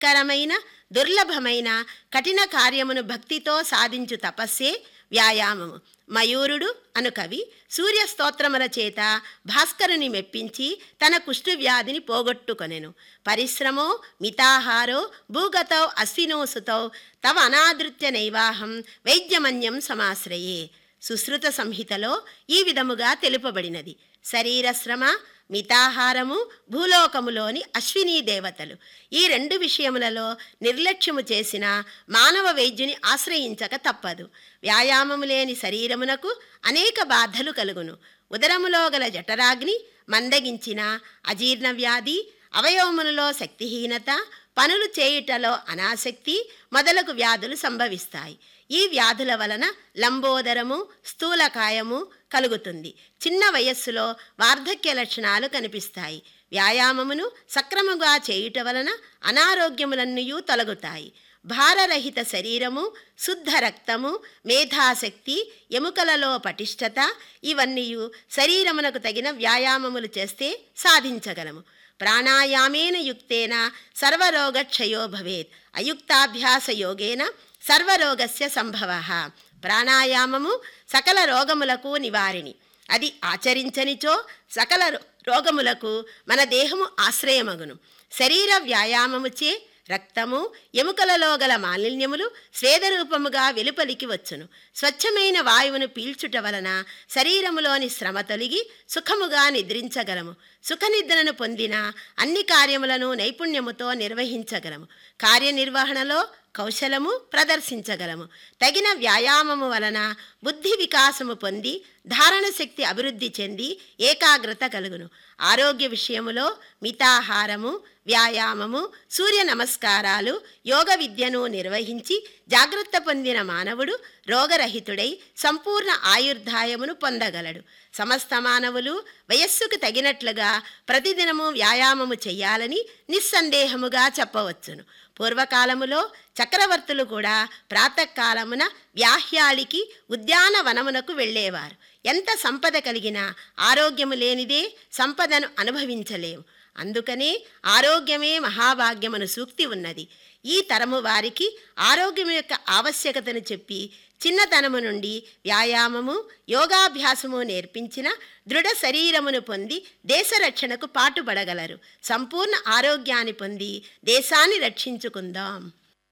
దుష్కరమైన దుర్లభమైన కఠిన కార్యమును భక్తితో సాధించు తపస్సే వ్యాయామము. మయూరుడు అను కవి సూర్యస్తోత్రముల చేత భాస్కరుని మెప్పించి తన కుష్ఠవ్యాధిని పోగొట్టుకొనెను. పరిశ్రమో మితాహారో భూగతౌ అశ్వినోసుతౌ తవ అనాదృత్య నైవాహం వైద్యమన్యం సమాశ్రయే. సుశ్రుత సంహితలో ఈ విధముగా తెలుపబడినది. శరీరశ్రమ, మితాహారము భూలోకములోని అశ్వినీ దేవతలు. ఈ రెండు విషయములలో నిర్లక్ష్యము చేసిన మానవ వైద్యుని ఆశ్రయించక తప్పదు. వ్యాయామము లేని శరీరమునకు అనేక బాధలు కలుగును. ఉదరములో గల జఠరాగ్ని మందగించిన అజీర్ణ వ్యాధి, అవయవములలో శక్తిహీనత, పనులు చేయుటలో అనాసక్తి మొదలగు వ్యాధులు సంభవిస్తాయి. ఈ వ్యాధుల వలన లంబోదరము, స్థూలకాయము కలుగుతుంది. చిన్న వయస్సులో వార్ధక్య లక్షణాలు కనిపిస్తాయి. వ్యాయామమును సక్రమంగా చేయుట వలన అనారోగ్యములన్నయూ తొలగుతాయి. భారరహిత శరీరము, శుద్ధ రక్తము, మేధాశక్తి, ఎముకలలో పటిష్టత ఇవన్నీ శరీరమునకు తగిన వ్యాయామములు చేస్తే సాధించగలము. ప్రాణాయామేన యుక్తేన సర్వరోగక్షయో భవేత్. అయుక్తాభ్యాస యోగేన సర్వరోగస్య సంభవః. ప్రాణాయామము సకల రోగములకు నివారిణి. అది ఆచరించనిచో సకల రోగములకు మన దేహము ఆశ్రయమగును. శరీర వ్యాయామముచే రక్తము, ఎముకలలో గల మాలిన్యములు స్వేదరూపముగా వెలుపలికి వచ్చును. స్వచ్ఛమైన వాయువును పీల్చుట వలన శరీరములోని శ్రమ తొలగి సుఖముగా నిద్రించగలము. సుఖనిద్రను పొందిన అన్ని కార్యములను నైపుణ్యముతో నిర్వహించగలము. కార్యనిర్వహణలో కౌశలము ప్రదర్శించగలము. తగిన వ్యాయామము వలన బుద్ధి వికాసము పొంది ధారణ శక్తి అభివృద్ధి చెంది ఏకాగ్రత కలుగును. ఆరోగ్య విషయములో మితాహారము, వ్యాయామము, సూర్య నమస్కారాలు, యోగ విద్యను నిర్వహించి జాగ్రత్త పొందిన మానవుడు రోగరహితుడై సంపూర్ణ ఆయుర్దాయమును పొందగలడు. సమస్త మానవులు వయస్సుకు తగినట్లుగా ప్రతిదినము వ్యాయామము చెయ్యాలని నిస్సందేహముగా చెప్పవచ్చును. పూర్వకాలములో చక్రవర్తులు కూడా ప్రాతకాలమున వ్యాహ్యాళికి ఉద్యానవనమునకు వెళ్ళేవారు. ఎంత సంపద కలిగినా ఆరోగ్యము లేనిదే సంపదను అనుభవించలేము. అందుకనే ఆరోగ్యమే మహాభాగ్యమను సూక్తి ఉన్నది. ఈ తరము వారికి ఆరోగ్యం యొక్క ఆవశ్యకతను చెప్పి చిన్నతనము నుండి వ్యాయామము, యోగాభ్యాసము నేర్పించిన దృఢ శరీరమును పొంది దేశ రక్షణకు పాటుపడగలరు. సంపూర్ణ ఆరోగ్యాన్ని పొంది దేశాన్ని రక్షించుకుందాం.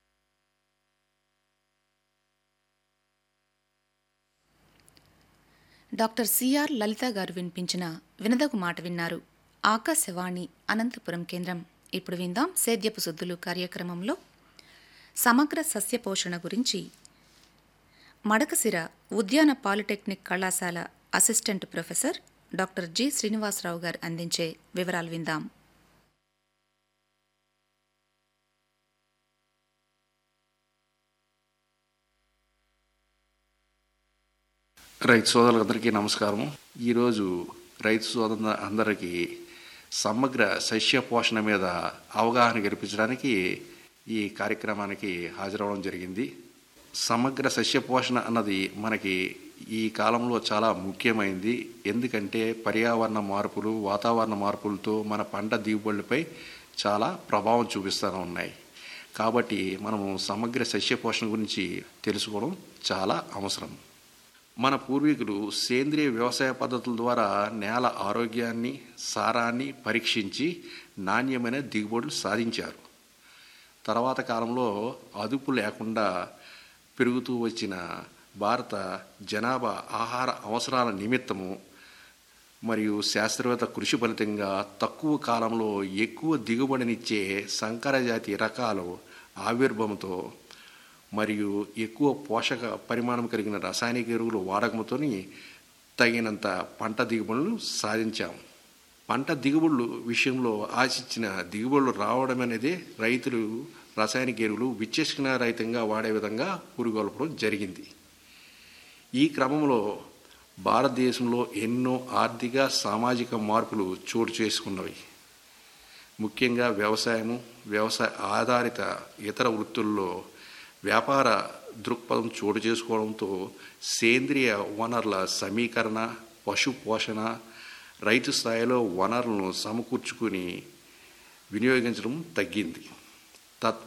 డాక్టర్ సిఆర్ లలిత గారు వినిపించిన వినదగు మాట విన్నారు. ఆకాశవాణి అనంతపురం కేంద్రం. ఇప్పుడు విందాం సేద్యపు సుద్దులు కార్యక్రమంలో సమగ్ర సస్యపోషణ గురించి మడకసిర ఉద్యాన పాలిటెక్నిక్ కళాశాల assistant professor doctor G Srinivasarao గారు అందించే వివరాలు విందాం. రైతు సోదరులందరికీ నమస్కారం. ఈరోజు రైతు సోదరు అందరికీ సమగ్ర సస్య పోషణ మీద అవగాహన కల్పించడానికి ఈ కార్యక్రమానికి హాజరవడం జరిగింది. సమగ్ర సస్య పోషణ అన్నది మనకి ఈ కాలంలో చాలా ముఖ్యమైనది. ఎందుకంటే పర్యావరణ మార్పులు, వాతావరణ మార్పులతో మన పంట దిగుబడులపై చాలా ప్రభావం చూపిస్తూ ఉన్నాయి. కాబట్టి మనము సమగ్ర సస్య పోషణ గురించి తెలుసుకోవడం చాలా అవసరం. మన పూర్వీకులు సేంద్రియ వ్యవసాయ పద్ధతుల ద్వారా నేల ఆరోగ్యాన్ని, సారాన్ని పరీక్షించి నాణ్యమైన దిగుబడులు సాధించారు. తర్వాత కాలంలో అదుపు లేకుండా పెరుగుతూ వచ్చిన భారత జనాభా ఆహార అవసరాల నిమిత్తము మరియు శాస్త్రవేత్త కృషి ఫలితంగా తక్కువ కాలంలో ఎక్కువ దిగుబడినిచ్చే సంకరజాతి రకాలు ఆవిర్భావంతో మరియు ఎక్కువ పోషక పరిమాణం కలిగిన రసాయనిక ఎరువులు వాడకంతో తగినంత పంట దిగుబడులు సాధించాం. పంట దిగుబడులు విషయంలో ఆశించిన దిగుబడులు రావడం అనేది రైతులు రసాయనిక ఎరువులు విచక్షణ రహితంగా వాడే విధంగా పురుగొల్పడం జరిగింది. ఈ క్రమంలో భారతదేశంలో ఎన్నో ఆర్థిక, సామాజిక మార్పులు చోటు చేసుకున్నవి. ముఖ్యంగా వ్యవసాయము, వ్యవసాయ ఆధారిత ఇతర వృత్తుల్లో వ్యాపార దృక్పథం చోటు చేసుకోవడంతో సేంద్రియ వనరుల సమీకరణ, పశు పోషణ, రైతు స్థాయిలో వనరులను సమకూర్చుకుని వినియోగించడం తగ్గింది. తత్